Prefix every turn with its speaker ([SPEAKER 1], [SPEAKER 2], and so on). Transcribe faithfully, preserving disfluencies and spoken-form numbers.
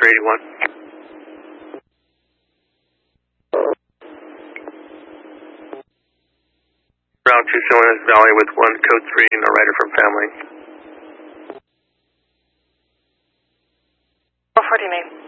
[SPEAKER 1] three eighty-one. Ground two Salinas Valley with one code three, no rider from family.
[SPEAKER 2] What do you mean?